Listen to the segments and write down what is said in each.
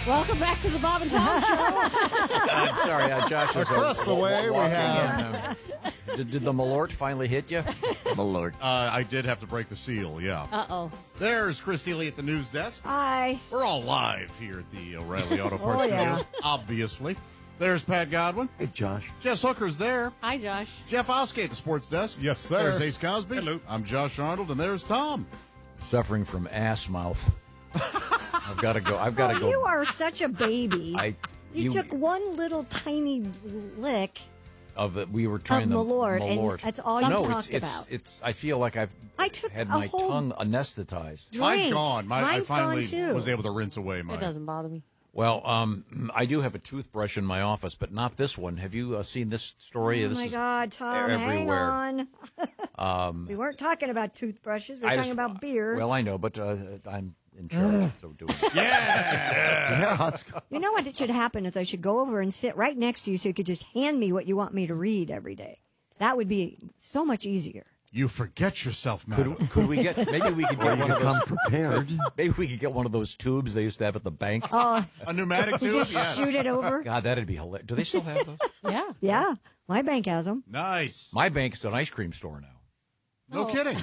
Welcome back to the Bob and Tom Show. I'm sorry, Josh. Across the way, we have... Did the Malort finally hit you? Malort. I did have to break the seal, yeah. Uh-oh. There's Chris Dealey at the news desk. Hi. We're all live here at the O'Reilly Auto Parts yeah. Studios, obviously. There's Pat Godwin. Hey, Josh. Jess Hooker's there. Hi, Josh. Jeff Oskey at the sports desk. Yes, sir. There's Ace Cosby. Hello. I'm Josh Arnold, and there's Tom. Suffering from ass mouth. I've got to go. go. You are such a baby. You took one little tiny lick we were trying of Malort, Malort. and that's all you talked about. It's. I feel like I've had my tongue anesthetized. Mine's gone. I Mine's finally gone, too. was able to rinse away mine. It doesn't bother me. Well, I do have a toothbrush in my office, but not this one. Have you seen this story? Oh, this my is God, Tom, everywhere. hang on. We weren't talking about toothbrushes. We're talking about beards. Well, I know, but I'm in charge, so do it. Yeah! You know what should happen is I should go over and sit right next to you so you could just hand me what you want me to read every day. That would be so much easier. You forget yourself, madam. Could we get? Maybe we could get one of those. prepared. Maybe we could get one of those tubes they used to have at the bank. A pneumatic You tube? just Yes. shoot it over. God, that'd be hilarious. Do they still have those? Yeah. Yeah, my bank has them. Nice. My bank's an ice cream store now. No kidding.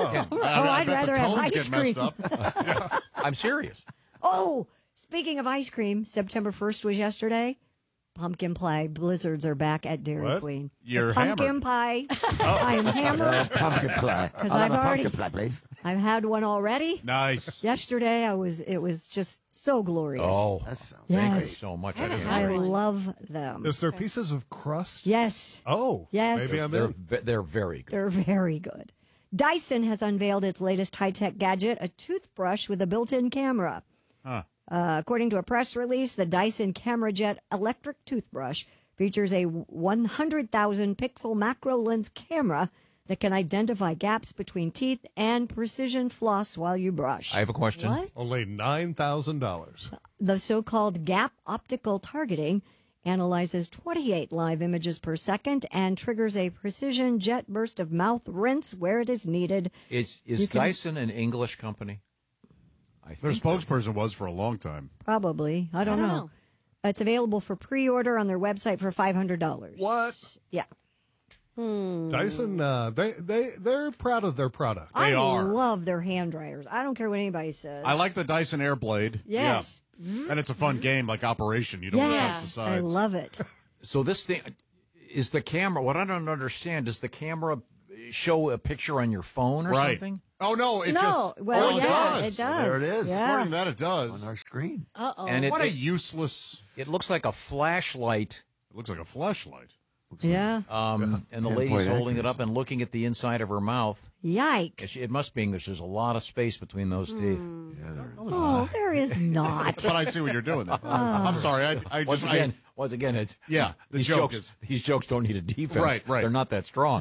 I'd bet rather the have cones ice get messed cream. up. I'm serious. Oh, speaking of ice cream, September 1st was yesterday. Pumpkin pie blizzards are back at Dairy What? Queen. You're The pumpkin hammered. pie. I am hammered. Pumpkin pie. 'Cause I'll have I've a already- pumpkin pie, please. I've had one already. Nice. Yesterday, it was just so glorious. Oh, That sounds thank you Yes. so much. I love them. Is there pieces of crust? Yes, Oh, Yes. Maybe I'm They're in. they're very good. they're very good. Dyson has unveiled its latest high-tech gadget, a toothbrush with a built-in camera. According to a press release, the Dyson CameraJet electric toothbrush features a 100,000 pixel macro lens camera that can identify gaps between teeth and precision floss while you brush. I have a question. What? Only $9,000. The so-called gap optical targeting analyzes 28 live images per second and triggers a precision jet burst of mouth rinse where it is needed. Is You can- Dyson an English company? I Their think. spokesperson was for a long time. Probably. I don't know. It's available for pre-order on their website for $500. What? Yeah. Dyson, they're proud of their product. I are. love their hand dryers. I don't care what anybody says. I like the Dyson Airblade. Yes. Yeah. And it's a fun game, like Operation. You don't have to touch the Yes. sides. I love it. So this thing is the camera. What I don't understand, does the camera show a picture on your phone or Right. something? Oh, no. It No. just. Well, oh, yeah, does. it does. There it is. Yeah. According to that, it does. On our screen. Uh-oh. And What a useless. it looks like a flashlight. It looks like a flashlight. Yeah. And the Pinpoint lady's holding it accuracy. up and looking at the inside of her mouth. Yikes. It must be English. There's a lot of space between those teeth. Oh, there is not. But I see what you're doing there. I'm sorry. I Once just. again, it's Yeah, the these joke jokes. is- These jokes don't need a defense. Right. They're not that strong.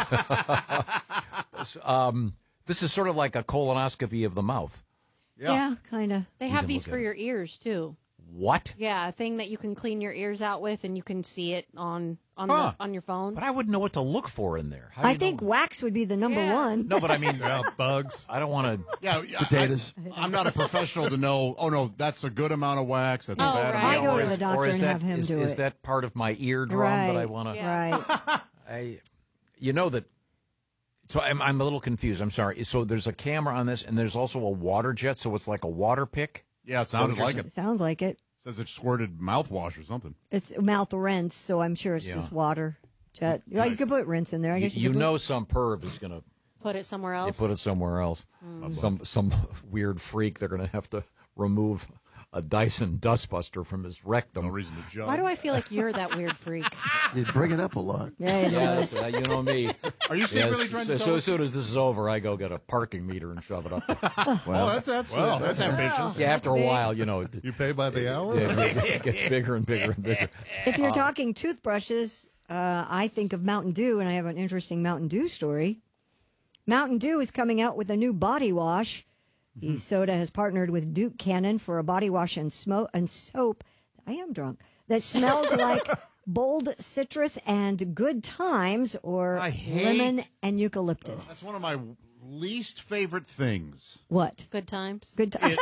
This is sort of like a colonoscopy of the mouth. Yeah, kind of. They have can these look for at it. your ears, too. What? Yeah, a thing that you can clean your ears out with, and you can see it on your phone. But I wouldn't know what to look for in there. How do I you think know? wax would be the number Yeah. one. No, but I mean, Yeah, bugs. I don't want to. Yeah, Potatoes. I'm not a professional to know. Oh no, that's a good amount of wax. That's a Oh, bad right. I amount. go of to the wax. doctor is and that have him do is it. that part of my eardrum Right. that I want to? Yeah. Right. You know that. So I'm a little confused. I'm sorry. So there's a camera on this, and there's also a water jet. So it's like a water pick. Yeah, it sounded like it. Sounds like it. Says it squirted mouthwash or something. It's mouth rinse, so I'm sure it's Yeah. just water. Jet. Yeah, you could put rinse in there. I guess You could put- know, some perv is going to Put it somewhere else. put it somewhere else. Some weird freak. They're going to have to remove a Dyson dustbuster from his rectum. No reason to judge. Why do I feel like you're that weird freak? You bring it up a lot. Yeah, it Yeah, does. that's, you know me. Are you secretly Yes, trying to so tell as us? soon as this is over, I go get a parking meter and shove it up. Oh, that's ambitious. Yeah, after a big. while, you know, You pay by the hour? it gets bigger and bigger and bigger. If you're talking toothbrushes, I think of Mountain Dew, and I have an interesting Mountain Dew story. Mountain Dew is coming out with a new body wash. The soda has partnered with Duke Cannon for a body wash and soap. I am drunk. That smells like bold citrus and good times, or I hate- lemon and eucalyptus. That's one of my Least favorite things. What? Good times. Good time.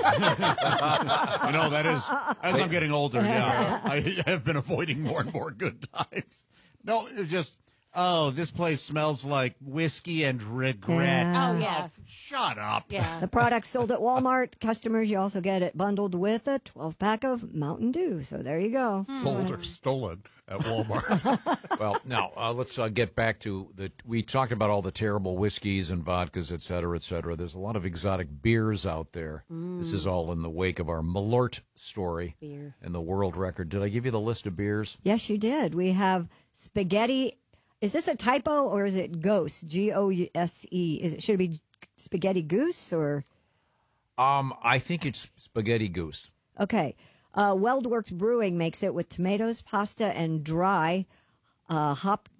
That is, as I'm getting older, yeah, I have been avoiding more and more good times. No, it was just, this place smells like whiskey and regret. Yeah. Oh, yeah. Shut up. Yeah. The products sold at Walmart. Customers, you also get it bundled with a 12-pack of Mountain Dew. So there you go. Sold or stolen at Walmart. Well, now let's get back to we talked about all the terrible whiskeys and vodkas, et cetera, et cetera. There's a lot of exotic beers out there. This is all in the wake of our Malort story and the world record. Did I give you the list of beers? Yes, you did. We have spaghetti. Is this a typo or is it Gose? Gose? Should it be Spaghetti Goose or? I think it's Spaghetti Goose. Okay. Weldworks Brewing makes it with tomatoes, pasta, and dry hopped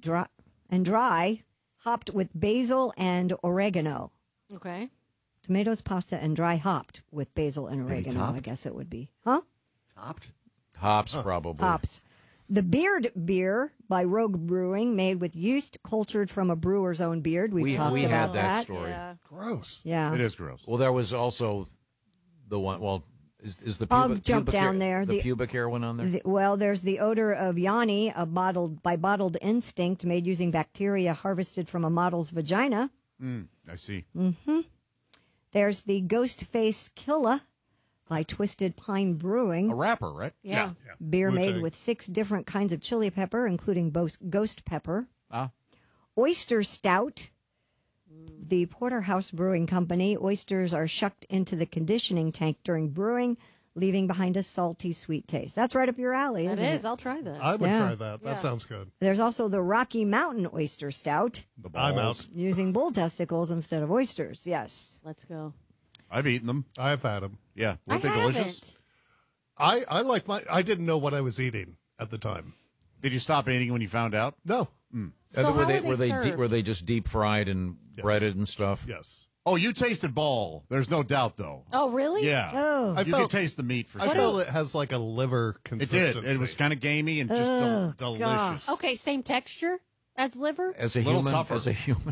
with basil and oregano. Okay. Tomatoes, pasta, and dry hopped with basil and Maybe oregano. I topped? guess it would be. Huh? Topped? Hops, probably. Hops. The Beard Beer by Rogue Brewing, made with yeast cultured from a brewer's own beard. We've talked we about had that story. Yeah. Gross. Yeah. It is gross. Well, there was also the one. Well, is the I'll pubic, jump pubic down hair, there. The pubic hair one on there. Well, there's the odor of Yanni, by Bottled Instinct, made using bacteria harvested from a model's vagina. I see. There's the Ghost Face Killa by Twisted Pine Brewing. A rapper, right? Yeah. Beer made Wu-Tang. with 6 different kinds of chili pepper, including ghost pepper. Oyster Stout. The Porterhouse Brewing Company. Oysters are shucked into the conditioning tank during brewing, leaving behind a salty, sweet taste. That's right up your alley, That isn't is. it? I'll try that. I would Yeah. try that. That Yeah. sounds good. There's also the Rocky Mountain Oyster Stout, The I'm balls. out. using bull testicles instead of oysters. Yes. Let's go. I've eaten them. I've had them. Yeah. I Weren't they delicious? haven't. I like I didn't know what I was eating at the time. Did you stop eating when you found out? No. So how were they served? were they just deep fried and breaded and stuff? Yes. Oh, you tasted ball. There's no doubt, though. Oh, really? Yeah. Oh. You felt- could taste the meat for I sure. felt it has like a liver It consistency. did. It was kind of gamey and just delicious. Okay, same texture as liver? As a Little human, tougher. as a human.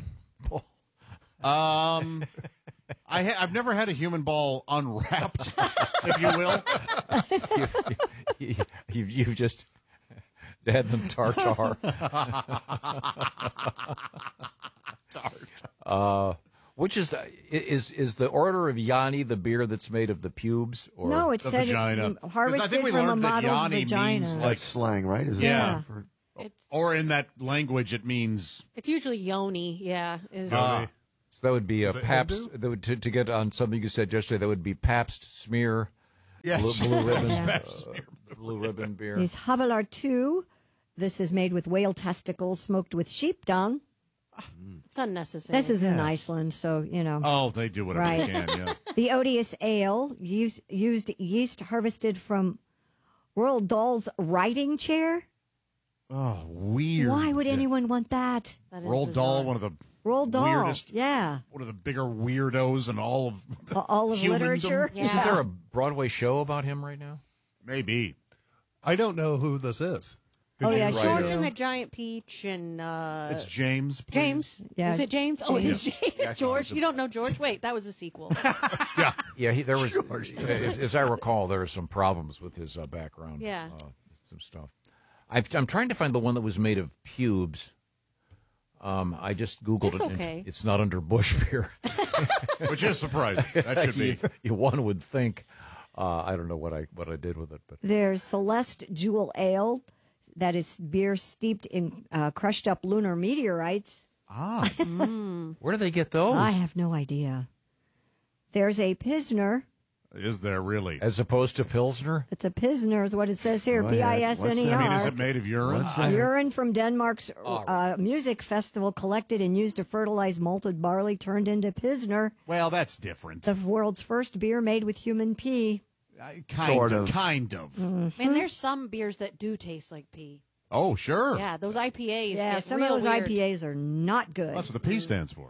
I've never had a human ball unwrapped, if you will. You've just had them tartar. Which is the Order of Yanni the beer that's made of the pubes? Or No, it The said vagina. it's harvested I think we from a learned that model's Yanni vagina. means, Like slang, right? Is Yeah. For, It's or in that language, it means usually yoni, yeah. Is Yoni. so that would be a Is it Pabst. Hindu? That would, to get on something you said yesterday, that would be Pabst Smear yes. blue ribbon Yeah. blue ribbon beer. These Havelar 2. This is made with whale testicles smoked with sheep dung. it's unnecessary. This is in Iceland, so, you know. Oh, they do whatever Right. they can, yeah. The Odious Ale used yeast harvested from Roald Dahl's riding chair. Oh, weird. Why would anyone want that? That is Roald Dahl, bizarre. one of the Roald Dahl. weirdest, Yeah. one of the bigger weirdos in all of All of humandom? literature. Yeah. Isn't there a Broadway show about him right now? Maybe. I don't know who this is. Oh, yeah, Right. sure. George do. and the Giant Peach and It's James. please. James. Yeah. Is it James? Oh, it is James. George. You don't know George? Wait, that was a sequel. Yeah, there was. As I recall, there were some problems with his background. Yeah. Some stuff. I'm trying to find the one that was made of pubes. I just Googled It's it. and okay. It's not under Bush beer. Which is surprising. That should be. One would think. I don't know what I did with it, but There's Celeste Jewel Ale. That is beer steeped in crushed up lunar meteorites. where do they get those? I have no idea. There's a Pilsner. Is there really? As opposed to Pilsner? It's a Pilsner is what it says here. Go ahead. I mean, is P-I-S-N-E-R. it made of urine? What's that? Urine from Denmark's music festival collected and used to fertilize malted barley turned into Pilsner, Well, that's different. the world's first beer made with human pee. Kind of. Kind of. I mean, there's some beers that do taste like pee. Oh, sure. Yeah, those IPAs. Yeah, get some of real those weird. IPAs are not good. That's what the P stands for.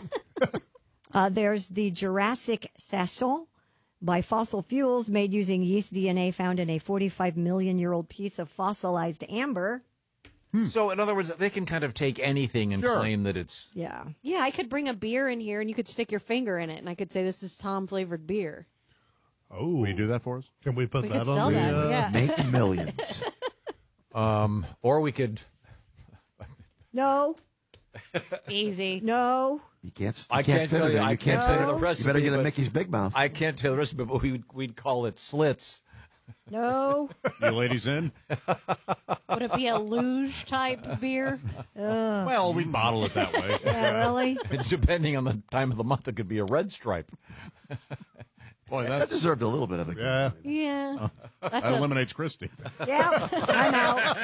There's the Jurassic Sasson by Fossil Fuels, made using yeast DNA found in a 45 million year old piece of fossilized amber. So, in other words, they can kind of take anything and claim that it's. Yeah. Yeah, I could bring a beer in here and you could stick your finger in it and I could say this is Tom flavored beer. Oh, Will you do that for us? can we put We that could on sell the? that. Yeah. Make millions. Or we could. No. Easy. No. You can't. I can't fit tell it you. in. I can't tell you the You recipe. better get a but Mickey's Big Mouth. I can't tell you the recipe, but we'd call it slits. No. You ladies in? Would it be a luge type beer? Well, we bottle it that way. Yeah, really? It's depending on the time of the month, it could be a red stripe. Boy, that deserved a little bit of a. Yeah. Yeah. That's that a, eliminates Christy. Yeah. I'm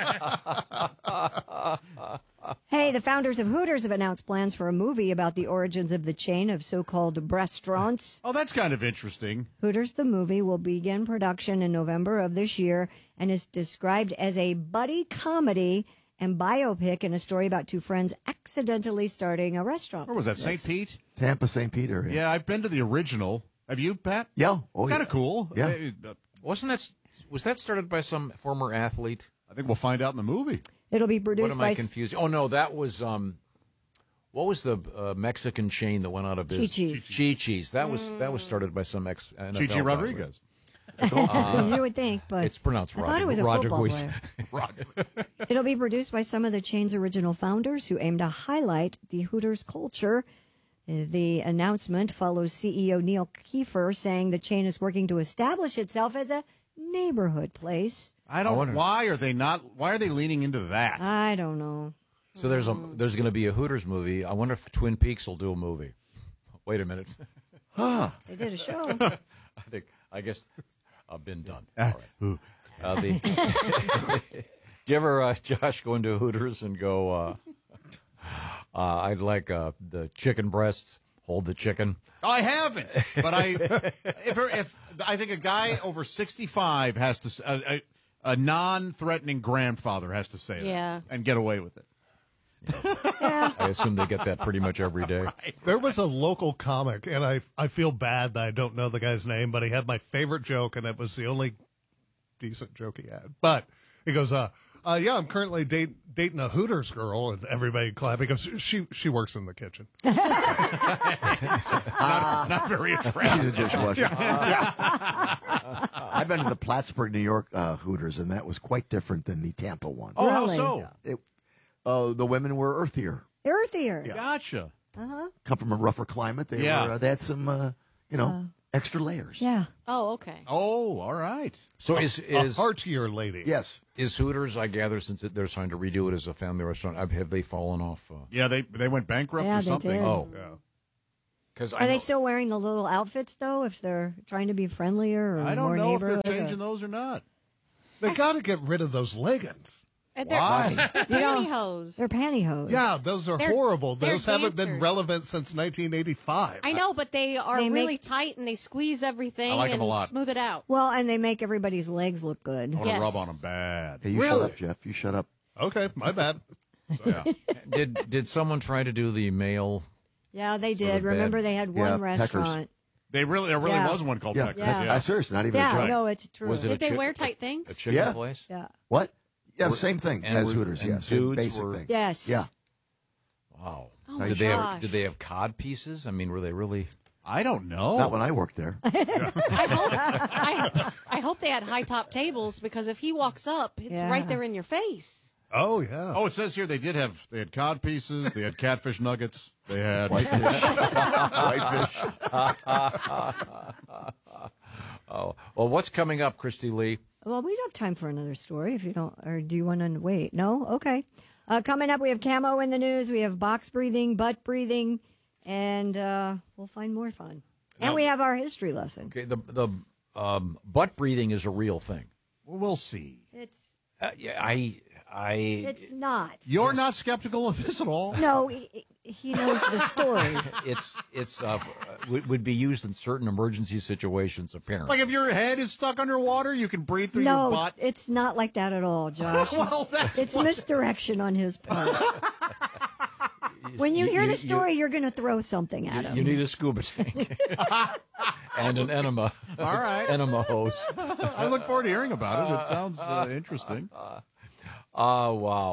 out. Hey, the founders of Hooters have announced plans for a movie about the origins of the chain of so-called restaurants. Oh, that's kind of interesting. Hooters the movie will begin production in November of this year and is described as a buddy comedy and biopic in a story about two friends accidentally starting a restaurant. Where was that, business. St. Pete? Tampa, St. Peter. Yeah, I've been to the original. Have you, Pat? Yeah. Oh, Kind yeah. of cool. Yeah. Was that started by some former athlete? I think we'll find out in the movie. It'll be What produced am by I confused? Oh no, that was what was the Mexican chain that went out of business? Chi-Chi's. Chi-Chi's. That was started by some NFL Chichi athlete. Rodriguez. you would think, but It's pronounced I thought it was a football Rodriguez. player. It'll be produced by some of the chain's original founders who aim to highlight the Hooters culture. The announcement follows CEO Neil Kiefer saying the chain is working to establish itself as a neighborhood place. I don't. wonder- Why are they not? Why are they leaning into that? I don't know. So there's going to be a Hooters movie. I wonder if Twin Peaks will do a movie. Wait a minute. They did a show. I guess I've been done. All right. Do you ever, Josh, go into Hooters and go? I'd like the chicken breasts. Hold the chicken. I haven't, but if I think a guy over 65 has to a non-threatening grandfather has to say Yeah. that and get away with it. I assume they get that pretty much every day. There was a local comic, and I feel bad that I don't know the guy's name, but he had my favorite joke, and it was the only decent joke he had. But he goes, yeah, I'm currently dating a Hooters girl, and everybody clapped. He goes, she works in the kitchen. Not very attractive. She's a dishwasher. I've been to the Plattsburgh, New York Hooters, and that was quite different than the Tampa one. Oh, how Really? so? The women were earthier. Earthier. Gotcha. Come from a rougher climate. They had some, extra layers. Yeah. Oh, okay. Oh, all right. So is A heartier lady. Yes. is Hooters? I gather since they're trying to redo it as a family restaurant, have they fallen off? Yeah, they went bankrupt Yeah, or they something. did. Oh, Yeah. because Are they still wearing the little outfits, though, if they're trying to be friendlier or I more don't know if they're neighborhood? changing those or not. They got to get rid of those leggings. And they're, Why? they're pantyhose. They're pantyhose. Yeah, those are They're- horrible. they're Those haven't been dancers. relevant since 1985. I know, but they are They really make- tight and they squeeze everything I like 'em and a lot. smooth it out. Well, and they make everybody's legs look good. I want to Yes. rub on them bad. Hey, you shut up, Jeff. You shut up. Okay, my bad. Yeah. did someone try to do the male? Yeah, they Sort did. of Remember, bad. they had Yeah, one Peckers. restaurant. There really Yeah. was one called Yeah. Peckers. Yeah. Seriously, not even a Yeah, joke. no, it's true. Was it Did a they wear tight A things? chicken Yeah. place? Yeah. What? Yeah, same thing And as were- Hooters. and Yeah, same dudes basic were- thing. Yes. Yeah. Wow. Oh, my did they have gosh. did they have cod pieces? I mean, were they really? I don't know. Not when I worked there. I hope they had high top tables because if he walks up, it's Yeah. right there in your face. Oh, yeah. Oh, it says here they had cod pieces, they had catfish nuggets, they had Whitefish. Oh, well, what's coming up, Christy Lee? Well, we have time for another story if you don't, or do you want to wait? No? Okay. Coming up, we have camo in the news. We have box breathing, butt breathing, and we'll find more fun. And we have our history lesson. Okay, the butt breathing is a real thing. We'll see. It's Yeah, it's not. You're not skeptical of this at all? No, he knows the story. it's would be used in certain emergency situations. Apparently, Like if your head is stuck underwater, you can breathe through your No, butt. it's not like that at all, Josh. Well, that's It's what- misdirection on his part. When you hear the story, you're going to throw something at him. you need a scuba tank and an enema. All right. Enema hose. I look forward to hearing about it. It sounds interesting. Oh,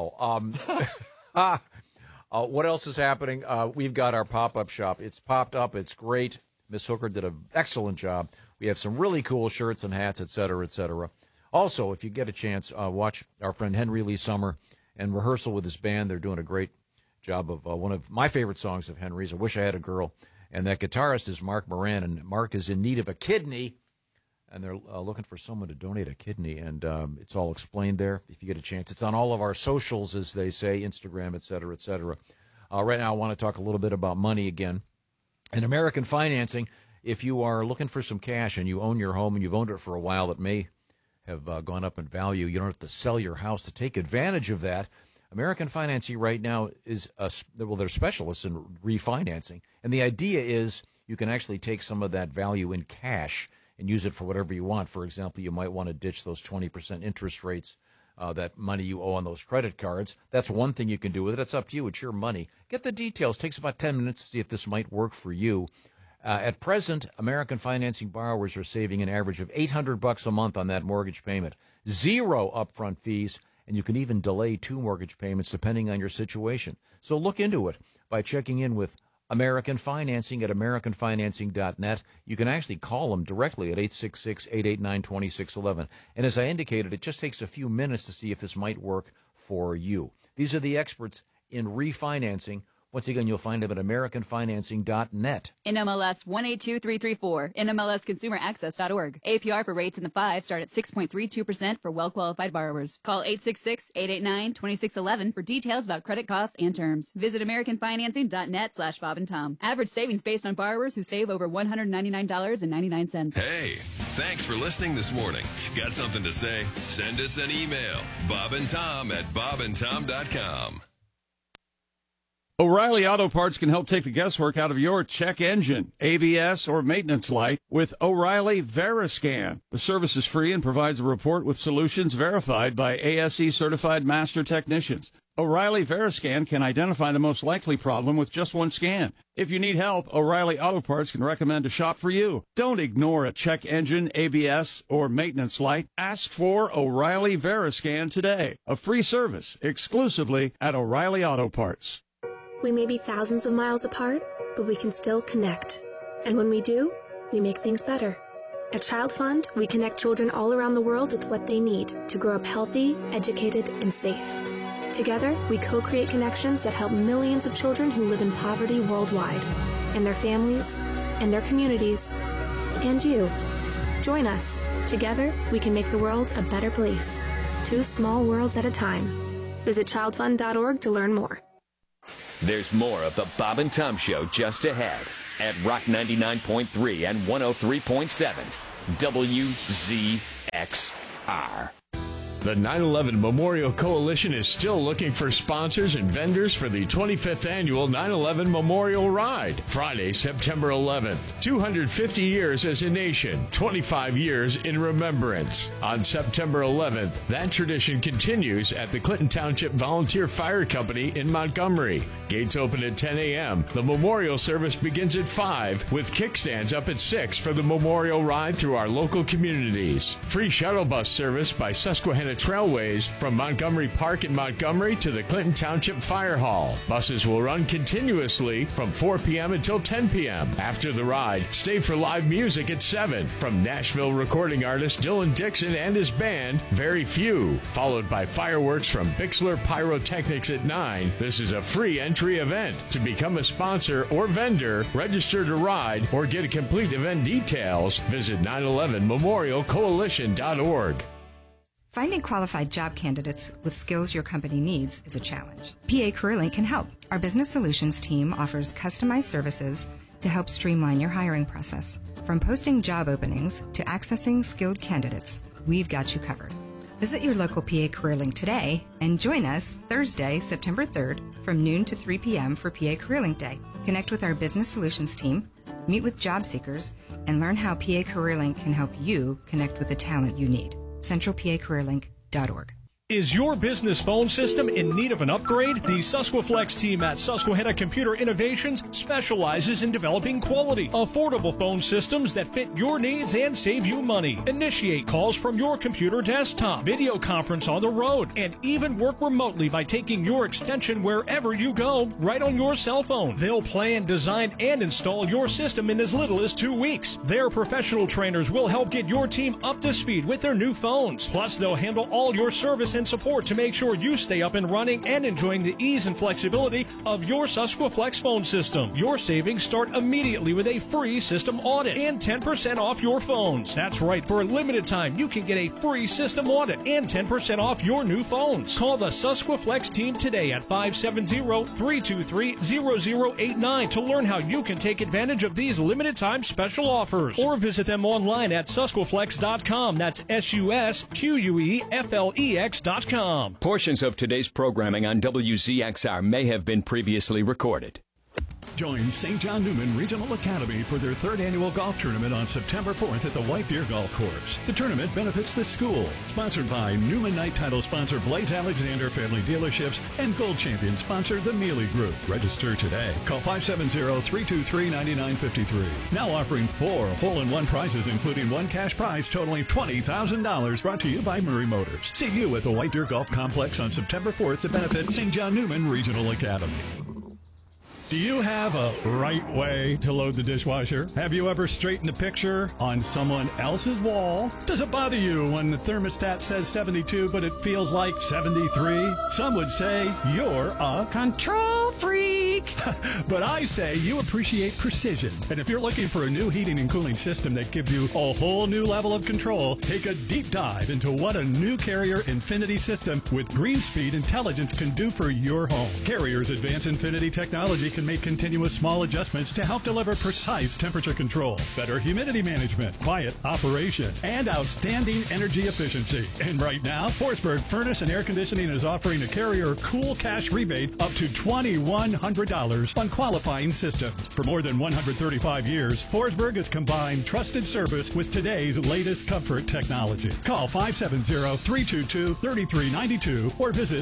wow. What else is happening? We've got our pop-up shop. It's popped up. It's great. Miss Hooker did an excellent job. We have some really cool shirts and hats, et cetera, et cetera. Also, if you get a chance, watch our friend Henry Lee Summer and rehearsal with his band. They're doing a great job of one of my favorite songs of Henry's, I Wish I Had a Girl. And that guitarist is Mark Moran, and Mark is in need of a kidney, and they're looking for someone to donate a kidney, and it's all explained there if you get a chance. It's on all of our socials, as they say, Instagram, et cetera, et cetera. Right now I want to talk a little bit about money again. And American Financing, if you are looking for some cash and you own your home and you've owned it for a while, it may have gone up in value. You don't have to sell your house to take advantage of that. American Financing right now is, they're specialists in refinancing. And the idea is you can actually take some of that value in cash and use it for whatever you want. For example, you might want to ditch those 20% interest rates, that money you owe on those credit cards. That's one thing you can do with it. It's up to you. It's your money. Get the details. It takes about 10 minutes to see if this might work for you. At present, American Financing borrowers are saving an average of $800 a month on that mortgage payment. 0 upfront fees, and you can even delay 2 mortgage payments depending on your situation. So look into it by checking in with American Financing at AmericanFinancing.net. You can actually call them directly at 866-889-2611. And as I indicated, it just takes a few minutes to see if this might work for you. These are the experts in refinancing. Once again, you'll find them at AmericanFinancing.net. NMLS 182334, NMLSConsumerAccess.org. APR for rates in the 5 start at 6.32% for well-qualified borrowers. Call 866-889-2611 for details about credit costs and terms. Visit AmericanFinancing.net/Bob and Tom. Average savings based on borrowers who save over $199.99. Hey, thanks for listening this morning. Got something to say? Send us an email. Bob and Tom at bobandtom.com. O'Reilly Auto Parts can help take the guesswork out of your check engine, ABS, or maintenance light with O'Reilly Veriscan. The service is free and provides a report with solutions verified by ASE certified master technicians. O'Reilly Veriscan can identify the most likely problem with just one scan. If you need help, O'Reilly Auto Parts can recommend a shop for you. Don't ignore a check engine, ABS, or maintenance light. Ask for O'Reilly Veriscan today. A free service exclusively at O'Reilly Auto Parts. We may be thousands of miles apart, but we can still connect. And when we do, we make things better. At Child Fund, we connect children all around the world with what they need to grow up healthy, educated, and safe. Together, we co-create connections that help millions of children who live in poverty worldwide, and their families, and their communities, and you. Join us. Together, we can make the world a better place. 2 small worlds at a time. Visit childfund.org to learn more. There's more of the Bob and Tom Show just ahead at Rock 99.3 and 103.7 WZXR. The 9/11 Memorial Coalition is still looking for sponsors and vendors for the 25th annual 9/11 Memorial Ride, Friday, September 11th. 250 years as a nation, 25 years in remembrance. On September 11th, that tradition continues at the Clinton Township Volunteer Fire Company in Montgomery. Gates open at 10 a.m. The memorial service begins at 5, with kickstands up at 6 for the memorial ride through our local communities. Free shuttle bus service by Susquehanna Trailways from Montgomery Park in Montgomery to the Clinton Township Fire Hall. Buses will run continuously from 4 p.m. until 10 p.m. After the ride, stay for live music at 7 from Nashville recording artist Dylan Dixon and his band, Very Few, followed by fireworks from Bixler Pyrotechnics at 9. This is a free entry event. To become a sponsor or vendor, register to ride, or get a complete event details, visit 911memorialcoalition.org. Finding qualified job candidates with skills your company needs is a challenge. PA CareerLink can help. Our business solutions team offers customized services to help streamline your hiring process. From posting job openings to accessing skilled candidates, we've got you covered. Visit your local PA CareerLink today and join us Thursday, September 3rd from noon to 3 p.m. for PA CareerLink Day. Connect with our business solutions team, meet with job seekers, and learn how PA CareerLink can help you connect with the talent you need. CentralPACareerLink.org. Is your business phone system in need of an upgrade? The Susquaflex team at Susquehanna Computer Innovations specializes in developing quality, affordable phone systems that fit your needs and save you money. Initiate calls from your computer desktop, video conference on the road, and even work remotely by taking your extension wherever you go, right on your cell phone. They'll plan, design, and install your system in as little as 2 weeks. Their professional trainers will help get your team up to speed with their new phones. Plus, they'll handle all your service and support to make sure you stay up and running and enjoying the ease and flexibility of your Susquaflex phone system. Your savings start immediately with a free system audit and 10% off your phones. That's right, for a limited time, you can get a free system audit and 10% off your new phones. Call the Susquaflex team today at 570-323-0089 to learn how you can take advantage of these limited time special offers. Or visit them online at susquaflex.com. That's SUSQUEFLEX.com. Portions of today's programming on WZXR may have been previously recorded. Join St. John Newman Regional Academy for their 3rd annual golf tournament on September 4th at the White Deer Golf Course. The tournament benefits the school. Sponsored by Newman Knight title sponsor Blades Alexander Family Dealerships and Gold Champion sponsor the Mealy Group. Register today. Call 570-323-9953. Now offering 4 hole-in-one prizes, including 1 cash prize totaling $20,000. Brought to you by Murray Motors. See you at the White Deer Golf Complex on September 4th to benefit St. John Newman Regional Academy. Do you have a right way to load the dishwasher? Have you ever straightened a picture on someone else's wall? Does it bother you when the thermostat says 72 but it feels like 73? Some would say you're a control freak. But I say you appreciate precision. And if you're looking for a new heating and cooling system that gives you a whole new level of control, take a deep dive into what a new Carrier Infinity system with Green Speed Intelligence can do for your home. Carrier's advanced Infinity technology can make continuous small adjustments to help deliver precise temperature control, better humidity management, quiet operation, and outstanding energy efficiency. And right now, Forsberg Furnace and Air Conditioning is offering a Carrier Cool Cash rebate up to $2,100 on qualifying systems. For more than 135 years, Forsberg has combined trusted service with today's latest comfort technology. Call 570-322-3392 or visit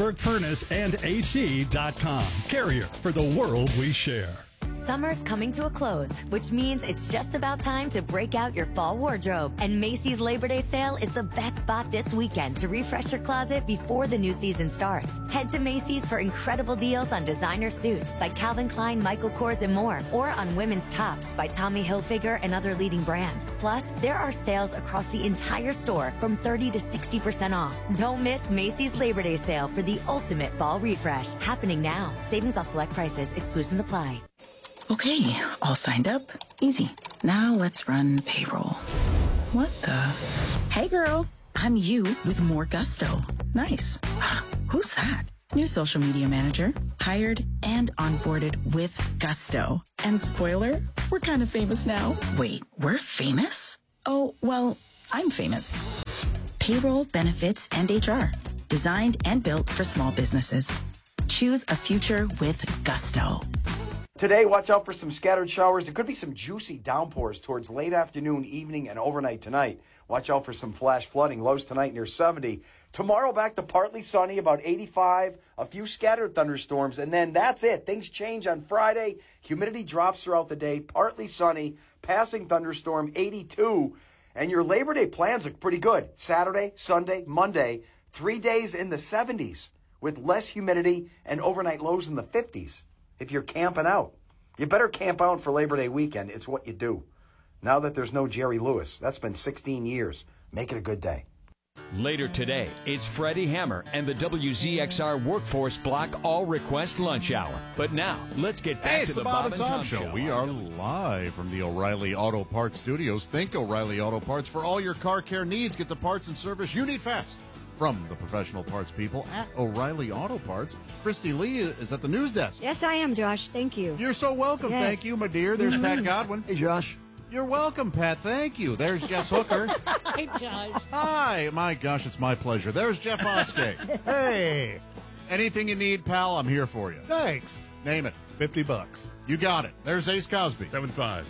ForsbergFurnaceandac.com. Carrier, for the world we share. Summer's coming to a close, which means it's just about time to break out your fall wardrobe. And Macy's Labor Day sale is the best spot this weekend to refresh your closet before the new season starts. Head to Macy's for incredible deals on designer suits by Calvin Klein, Michael Kors, and more, or on women's tops by Tommy Hilfiger and other leading brands. Plus, there are sales across the entire store from 30 to 60% off. Don't miss Macy's Labor Day sale for the ultimate fall refresh, happening now. Savings off select prices, exclusions apply. Okay, all signed up. Easy. Now let's run payroll. What the? Hey girl, I'm you with more gusto. Nice. Who's that? New social media manager. Hired and onboarded with gusto. And spoiler, we're kind of famous now. Wait, we're famous? Oh, well, I'm famous. Payroll, benefits, and HR. Designed and built for small businesses. Choose a future with gusto. Today, watch out for some scattered showers. There could be some juicy downpours towards late afternoon, evening, and overnight tonight. Watch out for some flash flooding. Lows tonight near 70. Tomorrow, back to partly sunny, about 85. A few scattered thunderstorms, and then that's it. Things change on Friday. Humidity drops throughout the day. Partly sunny, passing thunderstorm, 82. And your Labor Day plans look pretty good. Saturday, Sunday, Monday, 3 days in the 70s with less humidity and overnight lows in the 50s. If you're camping out, you better camp out for Labor Day weekend. It's what you do. Now that there's no Jerry Lewis, that's been 16 years. Make it a good day. Later today, it's Freddie Hammer and the WZXR Workforce Block All Request Lunch Hour. But now, let's get back to the Bob and Tom Show. We are live from the O'Reilly Auto Parts Studios. Think O'Reilly Auto Parts for all your car care needs. Get the parts and service you need fast from the professional parts people at O'Reilly Auto Parts. Christy Lee is at the news desk. Yes, I am, Josh. Thank you. You're so welcome. Yes. Thank you, my dear. There's Pat Godwin. Hey, Josh. You're welcome, Pat. Thank you. There's Jess Hooker. Hi, Josh. Hi. My gosh, it's my pleasure. There's Jeff Oskey. Hey. Anything you need, pal, I'm here for you. Thanks. Name it. $50. You got it. There's Ace Cosby. 75.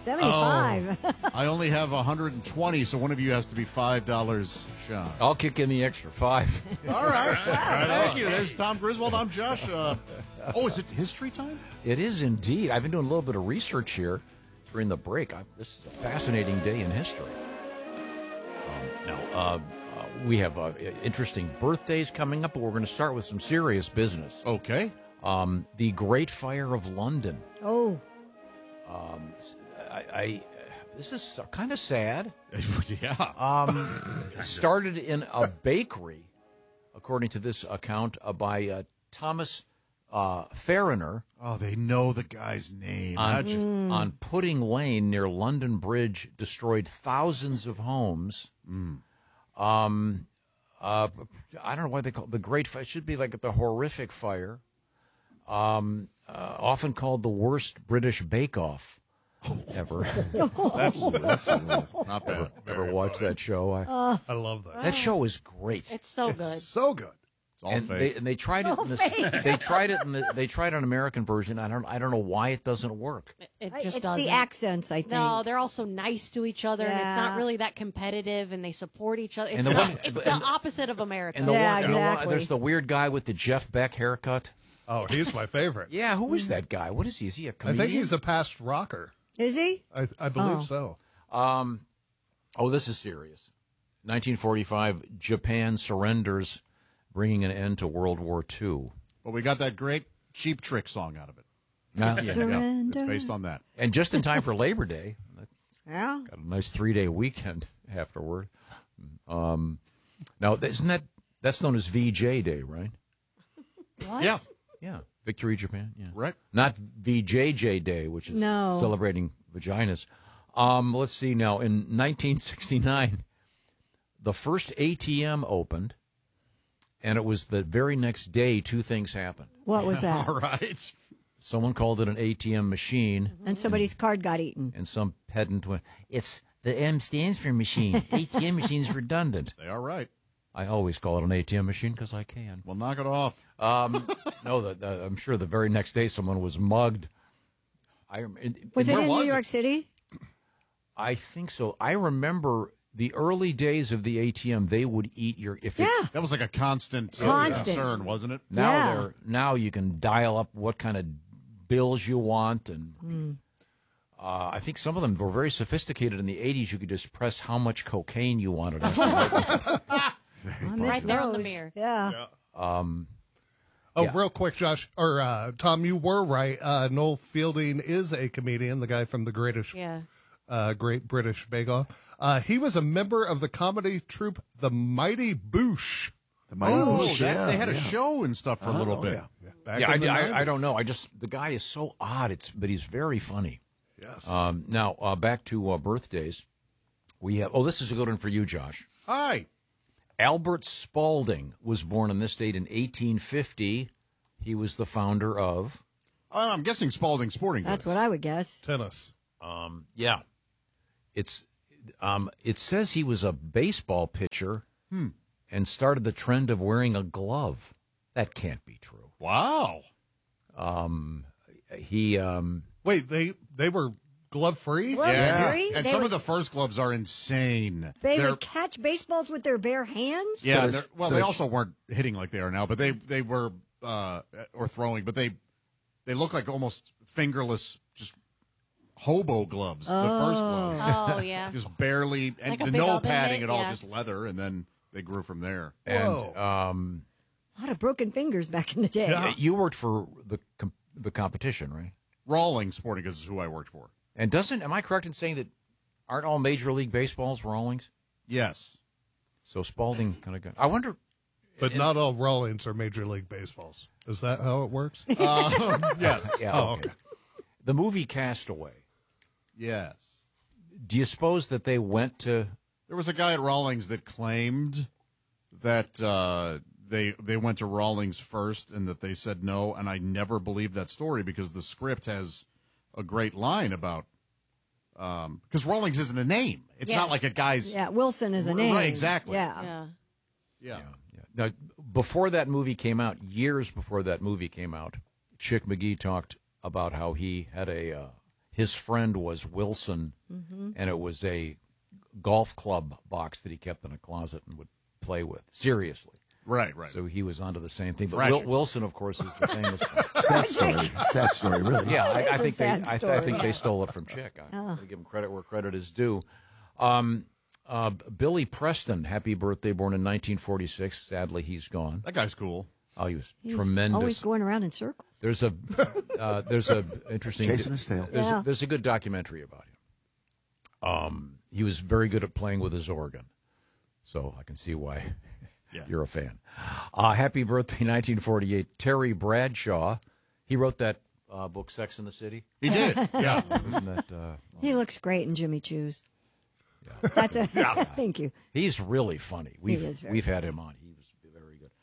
75. I only have 120, so one of you has to be $5, Sean. I'll kick in the extra 5. All right. Thank you. There's Tom Griswold. I'm Josh. Is it history time? It is indeed. I've been doing a little bit of research here during the break. This is a fascinating day in history. We have interesting birthdays coming up, but we're going to start with some serious business. Okay. The Great Fire of London. Oh. This is kind of sad. Yeah. Started in a bakery, according to this account, by Thomas Fariner. Oh, they know the guy's name. On Pudding Lane near London Bridge, destroyed thousands of homes. I don't know why they call it the Great Fire. It should be like the horrific fire. Often called the worst British bake-off ever. That's not bad. Ever watched that show? I love that. That show is great. It's so good. So good. It's all fake. They tried it. They tried an American version. I don't know why it doesn't work. It just it's doesn't. the accents, I think. No, they're also nice to each other, and it's Yeah. not really that competitive, and they support each other. It's, And the not, one- it's and- the opposite of America. And the Yeah, one, exactly. there's the weird guy with the Jeff Beck haircut. Oh, he's my favorite. Yeah, who is that guy? What is he? Is he a I comedian? think he's a past rocker. Is he? I believe so. This is serious. 1945, Japan surrenders, bringing an end to World War II. But we got that great Cheap Trick song out of it. Yeah. It's based on that. And just in time for Labor Day. Yeah. Got a nice 3-day weekend afterward. Now, that's known as VJ Day, right? What? Yeah. Yeah, Victory Japan. Yeah, Right. Not VJJ Day, which is No. celebrating vaginas. Let's see now. In 1969, the first ATM opened, and it was the very next day. Two things happened. What was that? All right. Someone called it an ATM machine, And somebody's card got eaten. and some pedant went, "It's the M stands for machine. ATM machine's redundant." They are right. I always call it an ATM machine because I can. Well, knock it off. No, I'm sure the very next day someone was mugged. Was it Where in was New York it? City? I think so. I remember the early days of the ATM. They would eat your That was like a constant concern, wasn't it? Now you can dial up what kind of bills you want, and I think some of them were very sophisticated. In the 80s, you could just press how much cocaine you wanted. Right there on the mirror. Yeah. Real quick, Josh, or Tom, you were right. Noel Fielding is a comedian, the guy from the Great British Bake Off. He was a member of the comedy troupe The Mighty Boosh. The Mighty Boosh, They had a show and stuff for a little bit. Back Yeah, in the I 90s. don't know. The guy is so odd. But he's very funny. Yes. Now back to birthdays. We have. Oh, this is a good one for you, Josh. Hi. Albert Spalding was born in this state in 1850. He was the founder of. I'm guessing Spalding Sporting Goods. That's what I would guess. Tennis. Yeah, it's. It says he was a baseball pitcher and started the trend of wearing a glove. That can't be true. Wow. He. Wait, they were glove free? Glove-free? And They some would- of the first gloves are insane. They They're- would catch baseballs with their bare hands? Yeah, So they also weren't hitting like they are now, but they were or throwing, but they look like almost fingerless, just hobo gloves. The first gloves, Oh, yeah. just barely, and Like a big no oven padding mitt, at all, yeah. just leather, and then they grew from there. and A lot of broken fingers back in the day. you worked for the competition, right? Rawlings Sporting Goods is who I worked for. And am I correct in saying that aren't all Major League Baseballs Rawlings? Yes. So Spalding kind of got. I wonder. But not all Rawlings are Major League Baseballs. Is that how it works? Yes. Yeah. Okay. The movie Castaway. Yes. Do you suppose that they went to? There was a guy at Rawlings that claimed that they went to Rawlings first and that they said no, and I never believed that story because the script has a great line about because Rawlings isn't a name. It's not like a guy's. Yeah, Wilson is a name. Right, exactly. Yeah. Yeah. Now, before that movie came out, years before that movie came out, Chick McGee talked about how he had his friend was Wilson, and it was a golf club box that he kept in a closet and would play with. Seriously. Right. So he was onto the same thing. But Tragic. Wilson, of course, is the famous Sad story, really. Yeah, I It's a think sad I story. think they stole it from Chick. I Oh. give him credit where credit is due. Billy Preston, happy birthday, born in 1946. Sadly, he's gone. That guy's cool. Oh, he was He's tremendous. always going around in circles. There's a interesting. Chasing his tail. There's a good documentary about him. He was very good at playing with his organ, so I can see why you're a fan. Happy birthday, 1948, Terry Bradshaw. He wrote that book, Sex and the City. He did. Yeah. Isn't that? He looks great in Jimmy Choo's. That's a thank you. He's really funny. We've had him on. He was very good.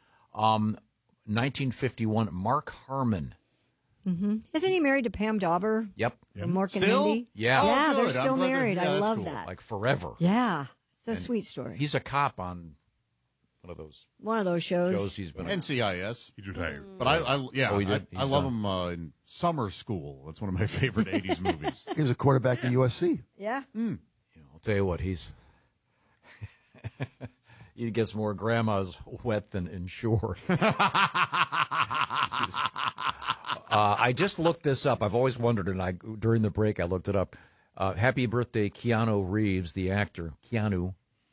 1951, Mark Harmon. Isn't he married to Pam Dauber? Yep. From Mork and Still? Mindy? Yeah. Yeah, Oh, they're good. I'm still glad married. yeah, I that's love cool. that. Like forever. Yeah, it's a And sweet story. He's a cop on one of those shows he's been on. NCIS. He's retired. But I Oh, he did? I He's love done. him in Summer School. That's one of my favorite 80s movies. He was a quarterback at USC. Yeah. I'll tell you what, he gets more grandma's wet than insured. I just looked this up. I've always wondered, and during the break I looked it up. Happy birthday, Keanu Reeves, the actor. Keanu,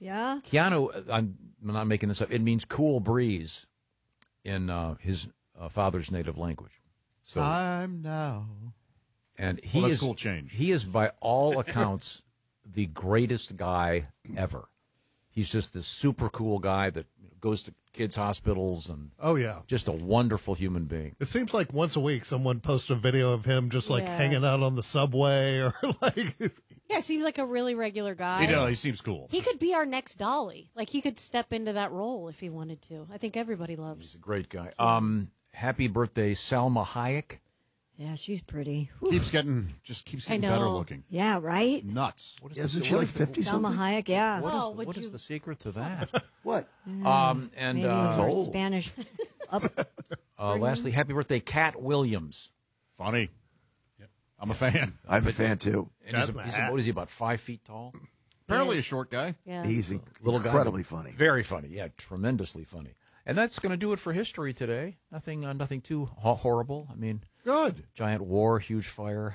I'm not making this up. It means cool breeze in his father's native language. So, Time now. and he Well, that's is cool change. He is, by all accounts, the greatest guy ever. He's just this super cool guy that goes to kids' hospitals and just a wonderful human being. It seems like once a week someone posts a video of him just like Yeah. hanging out on the subway or like. Yeah, seems like a really regular guy. He seems cool. He could be our next Dolly. Like, he could step into that role if he wanted to. I think everybody loves. He's a great guy. Happy birthday, Salma Hayek. Yeah, she's pretty. Keeps getting better looking. Yeah, right? Nuts. What Isn't she like 50 Salma something? Hayek, yeah. What is the secret to that? What? And Maybe her Spanish. lastly, happy birthday, Cat Williams. Funny. I'm a fan. I'm a fan too. And what is he, about 5 feet tall? Apparently a short guy. Yeah. He's Little guy. incredibly funny. Very funny. Yeah, tremendously funny. And that's going to do it for history today. Nothing too horrible. I mean, good. Giant war, huge fire.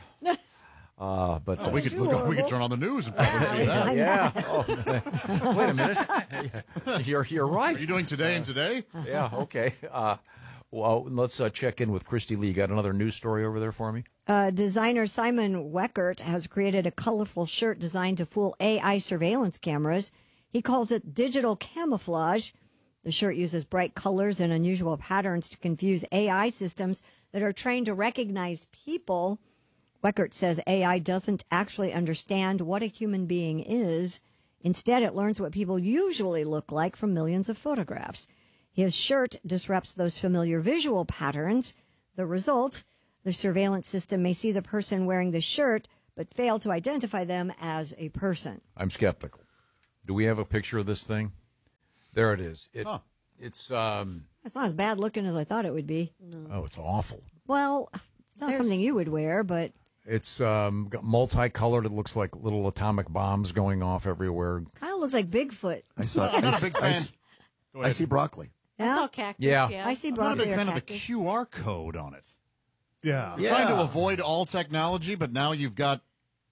But we could turn on the news and probably see that. Yeah. Oh, wait a minute. You're right. Are you doing today and today? Yeah. Okay. Well, let's check in with Christy Lee. Got another news story over there for me? Designer Simon Weckert has created a colorful shirt designed to fool AI surveillance cameras. He calls it digital camouflage. The shirt uses bright colors and unusual patterns to confuse AI systems that are trained to recognize people. Weckert says AI doesn't actually understand what a human being is. Instead, it learns what people usually look like from millions of photographs. His shirt disrupts those familiar visual patterns. The result, the surveillance system may see the person wearing the shirt, but fail to identify them as a person. I'm skeptical. Do we have a picture of this thing? There it is. It's It's not as bad looking as I thought it would be. oh, it's awful. Well, it's not something you would wear, but It's got multicolored. It looks like little atomic bombs going off everywhere. kind of looks like Bigfoot. I saw. I'm not a big fan. I see broccoli. I saw cactus. Yeah. I see I'm not a broccoli big or fan of the cactus. QR code on it. Yeah. I'm trying to avoid all technology, but now you've got.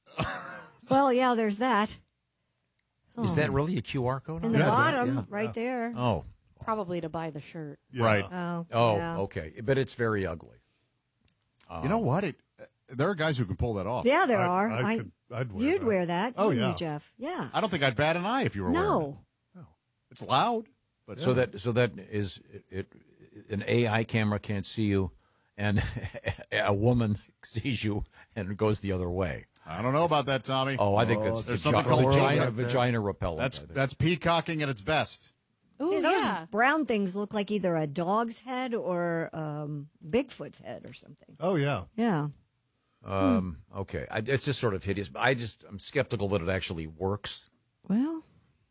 Well, yeah, there's that. Is that really a QR code? In on the it? bottom, right there. Oh. Probably to buy the shirt. Right. Oh, Oh, yeah. okay. But it's very ugly. You know what? There are guys who can pull that off. Yeah, there are. I'd wear You'd that. wear that, Oh, wouldn't yeah. you, Jeff? Yeah. I don't think I'd bat an eye if you were wearing it. No. It's loud, but So that is it. An AI camera can't see you, and a woman sees you and goes the other way. I don't know about that, Tommy. Oh, I think that's there's something called vagina repellent. I think. That's peacocking at its best. Ooh, See, those yeah. brown things look like either a dog's head or Bigfoot's head or something. Oh yeah. Yeah. Okay, it's just sort of hideous. I'm skeptical that it actually works. Well,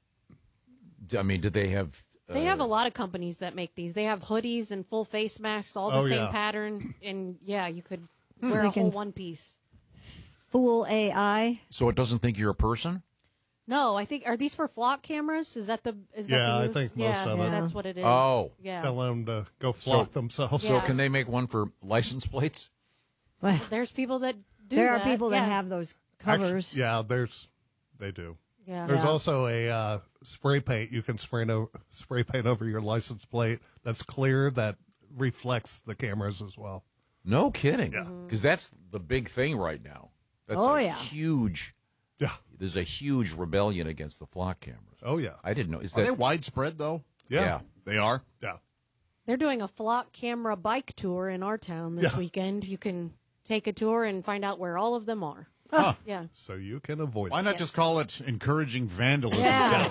I mean, did they have? They have a lot of companies that make these. They have hoodies and full face masks, all the Oh, same yeah. pattern. And, yeah, you could wear a They can whole one piece. Fool AI. So it doesn't think you're a person? No, I think, are these for flock cameras? Is that the I use? think most of them. That's what it is. Oh. Yeah. Tell them to go flock themselves. So can they make one for license plates? Well, there's people that do There are that. people that Yeah. have those covers. Actually, they do. Yeah. There's Yeah. also a spray paint. You can spray paint over your license plate that's clear that reflects the cameras as well. No kidding. Yeah. Because that's the big thing right now. That's huge. Yeah. There's a huge rebellion against the flock cameras. Oh, yeah. I didn't know. Are they widespread, though? Yeah. They are? Yeah. They're doing a flock camera bike tour in our town this weekend. You can take a tour and find out where all of them are. Huh. Yeah. So you can avoid Why not just call it encouraging vandalism? Yeah.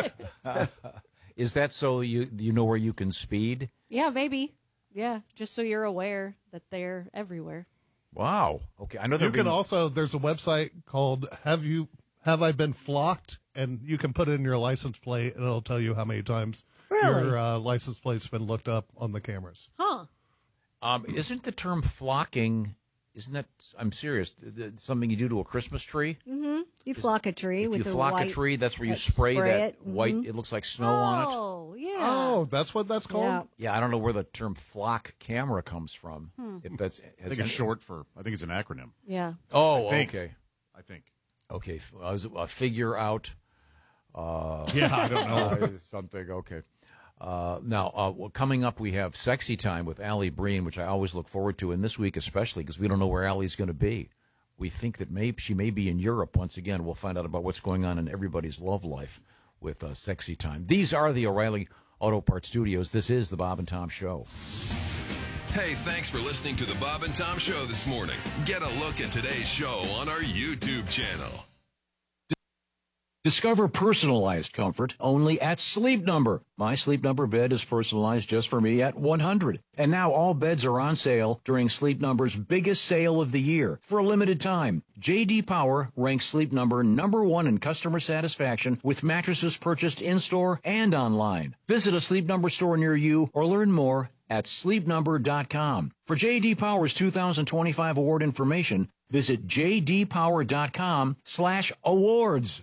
Is that so you know where you can speed? Yeah, maybe. Yeah, just so you're aware that they're everywhere. Wow. Okay, I know You can also, there's a website called Have I Been Flocked? And you can put in your license plate and it'll tell you how many times your license plate's been looked up on the cameras. Huh. Isn't the term flocking, isn't that, I'm serious, something you do to a Christmas tree? Mm-hmm. You flock a tree If with you the flock white, a tree, that's where you spray that it. white, Mhm. it looks like snow on it. Oh, yeah. Oh, that's what that's called? Yeah, I don't know where the term flock camera comes from. If that's, I think it's short for, I think it's an acronym. Yeah. Oh, I think. okay. I think. Okay, figure out. Yeah, I don't know. Something, okay. Now, coming up, we have Sexy Time with Allie Breen, which I always look forward to, and this week especially, because we don't know where Allie's going to be. We think that she may be in Europe once again. We'll find out about what's going on in everybody's love life with Sexy Time. These are the O'Reilly Auto Parts Studios. This is the Bob and Tom Show. Hey, thanks for listening to the Bob and Tom Show this morning. Get a look at today's show on our YouTube channel. Discover personalized comfort only at Sleep Number. My Sleep Number bed is personalized just for me at $100. And now all beds are on sale during Sleep Number's biggest sale of the year. For a limited time, J.D. Power ranks Sleep Number #1 in customer satisfaction with mattresses purchased in-store and online. Visit a Sleep Number store near you or learn more at sleepnumber.com. For J.D. Power's 2025 award information, visit jdpower.com/awards.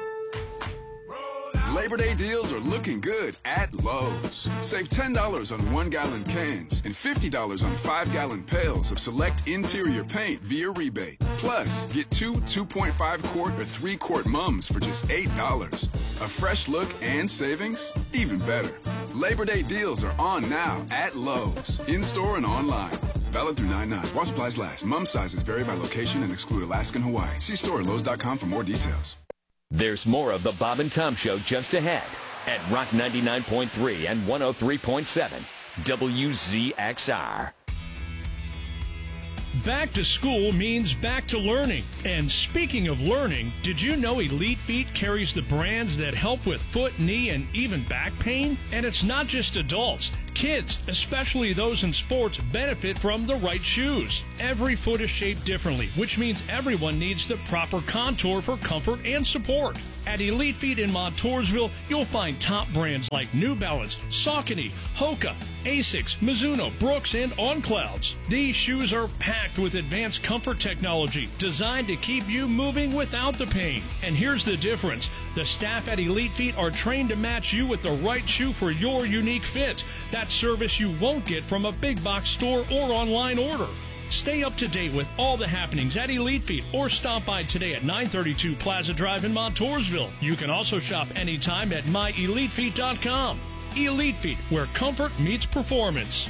Labor Day deals are looking good at Lowe's. Save $10 on 1-gallon cans and $50 on 5-gallon pails of select interior paint via rebate. Plus, get 2 2.5-quart or 3-quart mums for just $8. A fresh look and savings? Even better. Labor Day deals are on now at Lowe's, in-store and online. Valid through 9/9. While supplies last. Mum sizes vary by location and exclude Alaska and Hawaii. See store at Lowe's.com for more details. There's more of the Bob and Tom Show just ahead at Rock 99.3 and 103.7 WZXR. Back to school means back to learning. And speaking of learning, did you know Elite Feet carries the brands that help with foot, knee, and even back pain? And it's not just adults. Kids, especially those in sports, benefit from the right shoes. Every foot is shaped differently, which means everyone needs the proper contour for comfort and support. At Elite Feet in Montoursville, you'll find top brands like New Balance, Saucony, Hoka, Asics, Mizuno, Brooks, and On Clouds. These shoes are packed with advanced comfort technology designed to keep you moving without the pain. And here's the difference. The staff at Elite Feet are trained to match you with the right shoe for your unique fit. That service you won't get from a big box store or online order. Stay up to date with all the happenings at Elite Feet or stop by today at 932 Plaza Drive in Montoursville. You can also shop anytime at myelitefeet.com. Elite Feet, where comfort meets performance.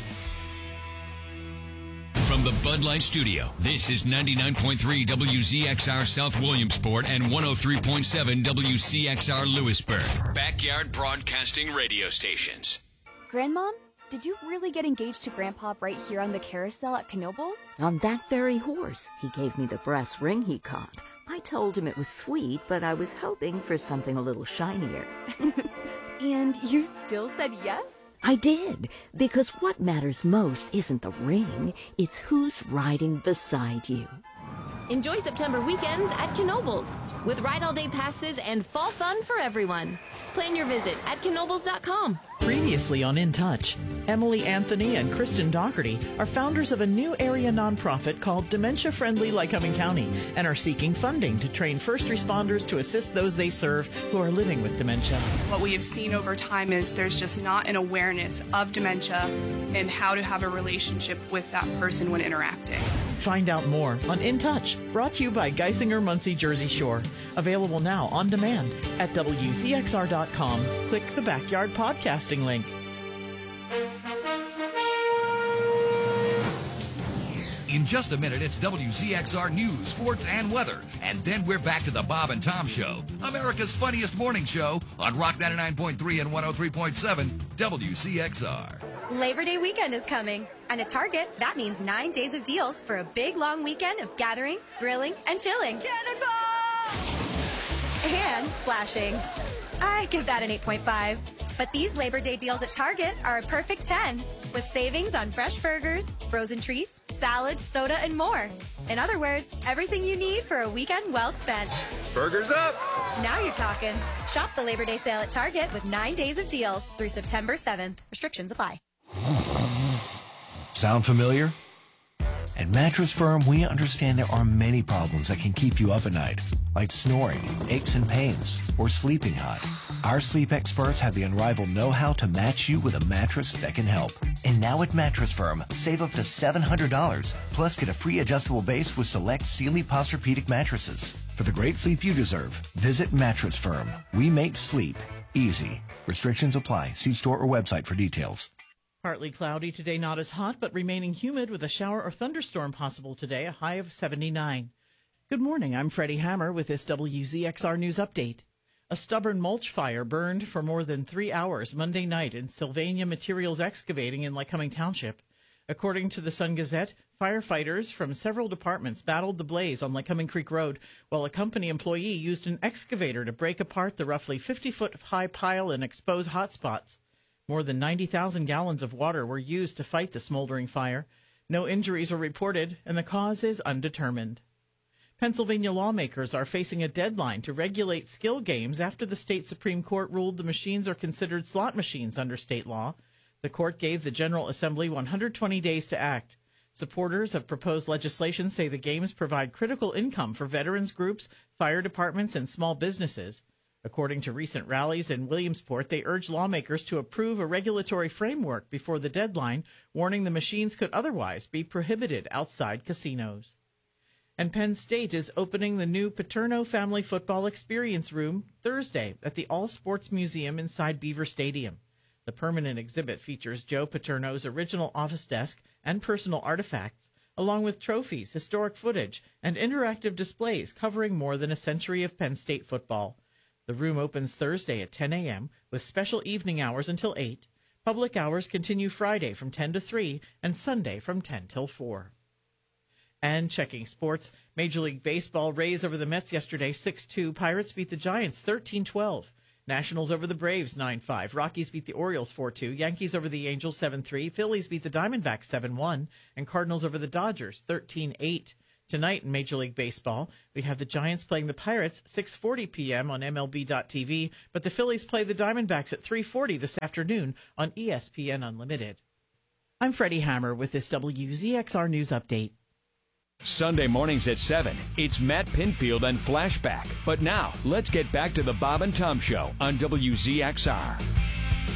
From the Bud Light Studio, this is 99.3 WZXR South Williamsport and 103.7 WCXR Lewisburg. Backyard Broadcasting Radio Stations. Grandmom, did you really get engaged to Grandpa right here on the carousel at Knoebels? On that very horse. He gave me the brass ring he caught. I told him it was sweet, but I was hoping for something a little shinier. And you still said yes? I did, because what matters most isn't the ring, it's who's riding beside you. Enjoy September weekends at Knoebels with ride-all-day passes and fall fun for everyone. Plan your visit at knoebels.com. Previously on In Touch, Emily Anthony and Kristen Doherty are founders of a new area nonprofit called Dementia Friendly Lycoming County and are seeking funding to train first responders to assist those they serve who are living with dementia. What we have seen over time is there's just not an awareness of dementia and how to have a relationship with that person when interacting. Find out more on In Touch, brought to you by Geisinger Muncie Jersey Shore. Available now on demand at WZXR.com. Click the Backyard Podcasting link. In just a minute, it's WZXR News, Sports, and Weather. And then we're back to the Bob and Tom Show, America's funniest morning show on Rock 99.3 and 103.7 WCXR. Labor Day weekend is coming. And at Target, that means 9 days of deals for a big, long weekend of gathering, grilling, and chilling. Cannonball! And splashing. I give that an 8.5. But these Labor Day deals at Target are a perfect 10, with savings on fresh burgers, frozen treats, salads, soda, and more. In other words, everything you need for a weekend well spent. Burgers up! Now you're talking. Shop the Labor Day sale at Target with 9 days of deals through September 7th. Restrictions apply. Sound familiar? At Mattress Firm, we understand there are many problems that can keep you up at night, like snoring, aches and pains, or sleeping hot. Our sleep experts have the unrivaled know-how to match you with a mattress that can help. And now at Mattress Firm, save up to $700, plus get a free adjustable base with select Sealy Posturepedic mattresses. For the great sleep you deserve, visit Mattress Firm. We make sleep easy. Restrictions apply. See store or website for details. Partly cloudy today, not as hot, but remaining humid with a shower or thunderstorm possible today, a high of 79. Good morning, I'm Freddie Hammer with this WZXR News Update. A stubborn mulch fire burned for more than 3 hours Monday night in Sylvania Materials Excavating in Lycoming Township. According to the Sun Gazette, firefighters from several departments battled the blaze on Lycoming Creek Road, while a company employee used an excavator to break apart the roughly 50-foot-high pile and expose hot spots. More than 90,000 gallons of water were used to fight the smoldering fire. No injuries were reported, and the cause is undetermined. Pennsylvania lawmakers are facing a deadline to regulate skill games after the state Supreme Court ruled the machines are considered slot machines under state law. The court gave the General Assembly 120 days to act. Supporters of proposed legislation say the games provide critical income for veterans groups, fire departments, and small businesses. According to recent rallies in Williamsport, they urge lawmakers to approve a regulatory framework before the deadline, warning the machines could otherwise be prohibited outside casinos. And Penn State is opening the new Paterno Family Football Experience Room Thursday at the All Sports Museum inside Beaver Stadium. The permanent exhibit features Joe Paterno's original office desk and personal artifacts, along with trophies, historic footage, and interactive displays covering more than a century of Penn State football. The room opens Thursday at 10 a.m. with special evening hours until 8. Public hours continue Friday from 10 to 3 and Sunday from 10 till 4. And checking sports, Major League Baseball Rays over the Mets yesterday 6-2. Pirates beat the Giants 13-12. Nationals over the Braves 9-5. Rockies beat the Orioles 4-2. Yankees over the Angels 7-3. Phillies beat the Diamondbacks 7-1. And Cardinals over the Dodgers 13-8. Tonight in Major League Baseball, we have the Giants playing the Pirates 6:40 p.m. on MLB.TV, but the Phillies play the Diamondbacks at 3:40 this afternoon on ESPN Unlimited. I'm Freddie Hammer with this WZXR News Update. Sunday mornings at 7, it's Matt Pinfield and Flashback. But now, let's get back to the Bob and Tom Show on WZXR.